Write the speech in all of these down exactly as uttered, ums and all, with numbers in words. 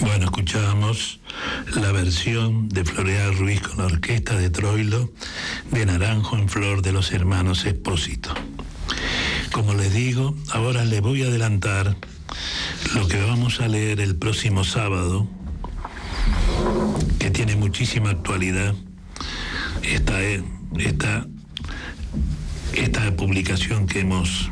Bueno, escuchábamos la versión de Floreal Ruiz con la orquesta de Troilo de Naranjo en Flor de los hermanos Espósito. Como les digo, ahora les voy a adelantar lo que vamos a leer el próximo sábado, que tiene muchísima actualidad. Esta, esta, esta publicación que hemos,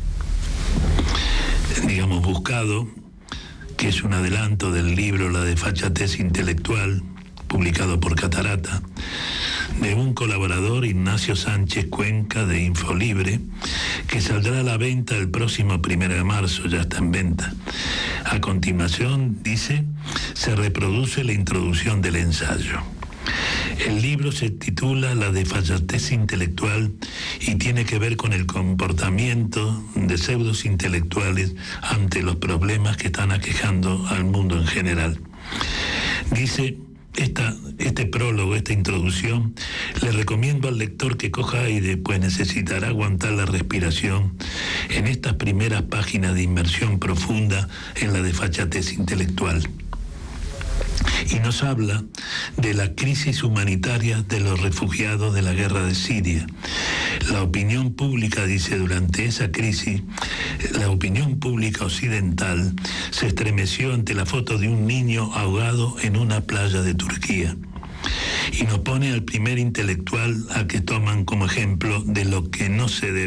digamos, buscado, que es un adelanto del libro La desfachatez intelectual, publicado por Catarata, de un colaborador, Ignacio Sánchez Cuenca, de Infolibre, que saldrá a la venta el próximo primero de marzo, ya está en venta. A continuación, dice, se reproduce la introducción del ensayo. El libro se titula La desfachatez intelectual y tiene que ver con el comportamiento de pseudos intelectuales ante los problemas que están aquejando al mundo en general. Dice, esta, este prólogo, esta introducción, le recomiendo al lector que coja aire, pues necesitará aguantar la respiración en estas primeras páginas de inmersión profunda en la desfachatez intelectual. Y nos habla de la crisis humanitaria de los refugiados de la guerra de Siria. La opinión pública, dice, durante esa crisis, la opinión pública occidental se estremeció ante la foto de un niño ahogado en una playa de Turquía. Y nos pone al primer intelectual a que toman como ejemplo de lo que no se debe